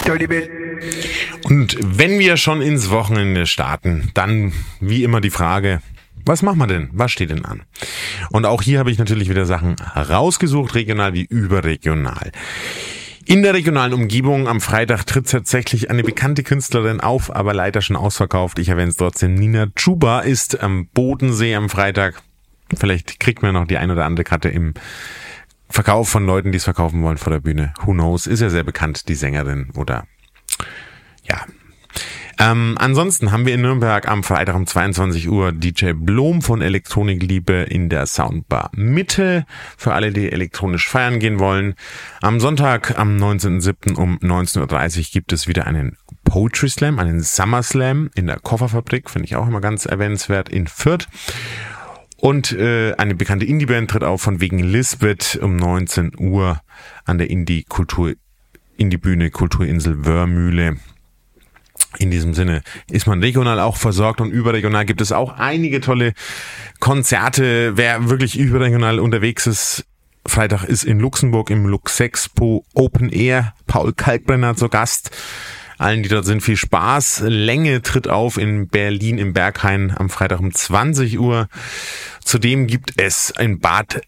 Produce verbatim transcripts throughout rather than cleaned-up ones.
Und wenn wir schon ins Wochenende starten, dann wie immer die Frage, was machen wir denn? Was steht denn an? Und auch hier habe ich natürlich wieder Sachen rausgesucht, regional wie überregional. In der regionalen Umgebung am Freitag tritt tatsächlich eine bekannte Künstlerin auf, aber leider schon ausverkauft. Ich erwähne es trotzdem. Nina Chuba ist am Bodensee am Freitag. Vielleicht kriegt man noch die ein oder andere Karte im Verkauf von Leuten, die es verkaufen wollen vor der Bühne. Who knows? Ist ja sehr bekannt, die Sängerin oder ja. Ähm, ansonsten haben wir in Nürnberg am Freitag um zweiundzwanzig Uhr D J Blom von Elektronikliebe in der Soundbar Mitte. Für alle, die elektronisch feiern gehen wollen. Am Sonntag, am neunzehnten siebten um neunzehn Uhr dreißig gibt es wieder einen Poetry Slam, einen Summer Slam in der Kofferfabrik. Finde ich auch immer ganz erwähnenswert in Fürth. Und äh, eine bekannte Indie-Band tritt auf von wegen Lisbeth um neunzehn Uhr an der Indie-Kultur, Indie-Bühne Kulturinsel Wörmühle. In diesem Sinne ist man regional auch versorgt und überregional gibt es auch einige tolle Konzerte. Wer wirklich überregional unterwegs ist, Freitag ist in Luxemburg im Luxexpo Open Air Paul Kalkbrenner zu Gast. Allen, die dort sind, viel Spaß. Länge tritt auf in Berlin im Berghain am Freitag um zwanzig Uhr. Zudem gibt es ein Bad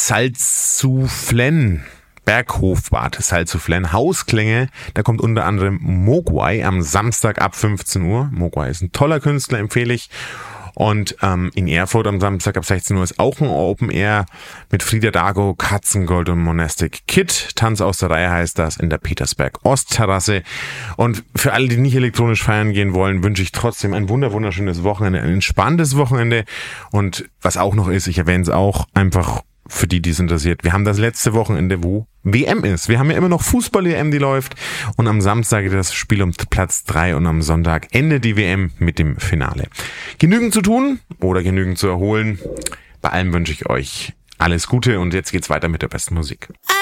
Salzuflen. Berghofbad Salzuflen, Hausklänge, da kommt unter anderem Mogwai am Samstag ab fünfzehn Uhr. Mogwai ist ein toller Künstler, empfehle ich. Und ähm, in Erfurt am Samstag ab sechzehn Uhr ist auch ein Open Air mit Frieda Dago, Katzengold und Monastic Kid. Tanz aus der Reihe heißt das in der Petersberg Ostterrasse. Und für alle, die nicht elektronisch feiern gehen wollen, wünsche ich trotzdem ein wunder wunderschönes Wochenende, ein entspanntes Wochenende. Und was auch noch ist, ich erwähne es auch, einfach für die, die es interessiert. Wir haben das letzte Wochenende, wo W M ist. Wir haben ja immer noch Fußball-W M, die läuft. Und am Samstag geht das Spiel um Platz drei und am Sonntag endet die W M mit dem Finale. Genügend zu tun oder genügend zu erholen. Bei allem wünsche ich euch alles Gute und jetzt geht's weiter mit der besten Musik.